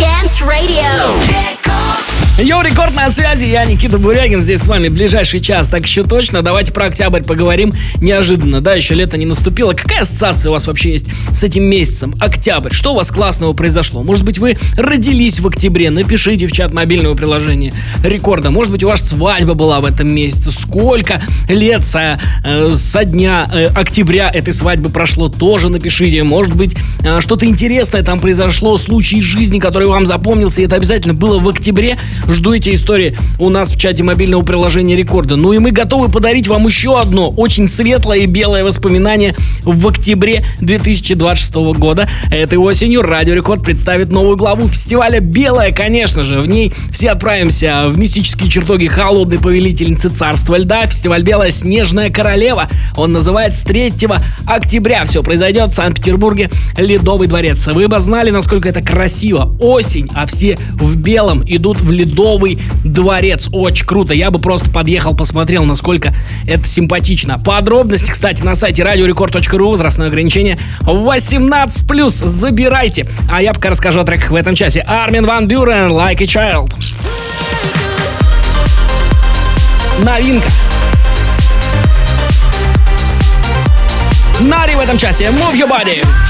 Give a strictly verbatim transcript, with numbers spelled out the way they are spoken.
Dance Radio. Йоу, рекорд на связи, я Никита Бурягин, здесь с вами ближайший час, так еще точно. Давайте про октябрь поговорим неожиданно, да, еще лето не наступило. Какая ассоциация у вас вообще есть с этим месяцем? Октябрь, что у вас классного произошло? Может быть, вы родились в октябре? Напишите в чат мобильного приложения Рекорда. Может быть, у вас свадьба была в этом месяце? Сколько лет со, э, со дня э, октября этой свадьбы прошло? Тоже напишите. Может быть, э, что-то интересное там произошло, случай из жизни, который вам запомнился, и это обязательно было в октябре. Жду эти истории у нас в чате мобильного приложения Рекорда. Ну и мы готовы подарить вам еще одно очень светлое и белое воспоминание в октябре две тысячи двадцать шестого года. Этой осенью Радио Рекорд представит новую главу фестиваля «Белая», конечно же. В ней все отправимся в мистические чертоги холодной повелительницы царства льда. Фестиваль «Белая снежная королева». Он называется третьего октября. Все произойдет в Санкт-Петербурге, Ледовый дворец. Вы бы знали, насколько это красиво. Осень, а все в белом идут в Ледовый дворец. Очень круто. Я бы просто подъехал, посмотрел, насколько это симпатично. Подробности, кстати, на сайте радиорекорд точка ру. Возрастное ограничение восемнадцать плюс. Забирайте. А я пока расскажу о треках в этом часе. Армин ван Бюрен, Like a Child. Новинка. Нари в этом часе. Move Your Body.